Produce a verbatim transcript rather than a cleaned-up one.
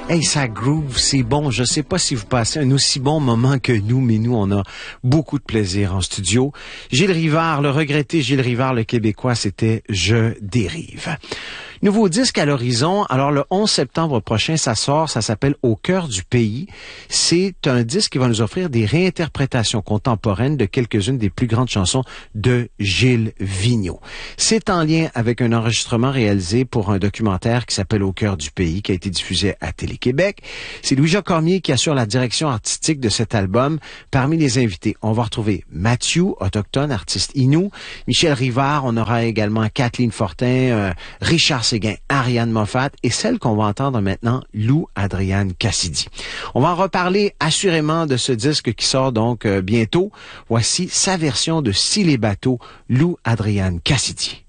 Hey, ça groove, c'est bon. Je sais pas si vous passez un aussi bon moment que nous, mais nous, on a beaucoup de plaisir en studio. Gilles Rivard, le regretté Gilles Rivard, le Québécois, c'était « Je dérive ». Nouveau disque à l'horizon. Alors, le onze septembre prochain, ça sort. Ça s'appelle « Au cœur du pays ». C'est un disque qui va nous offrir des réinterprétations contemporaines de quelques-unes des plus grandes chansons de Gilles Vigneault. C'est en lien avec un enregistrement réalisé pour un documentaire qui s'appelle « Au cœur du pays », qui a été diffusé à Télé-Québec. C'est Louis-Jacques Cormier qui assure la direction artistique de cet album. Parmi les invités, on va retrouver Mathieu, autochtone, artiste Innu, Michel Rivard, on aura également Kathleen Fortin, euh, Richard Séguin, Ariane Moffat et celle qu'on va entendre maintenant, Lou Adrienne Cassidy. On va en reparler assurément de ce disque qui sort donc euh, bientôt. Voici sa version de Si les bateaux, Lou Adrienne Cassidy.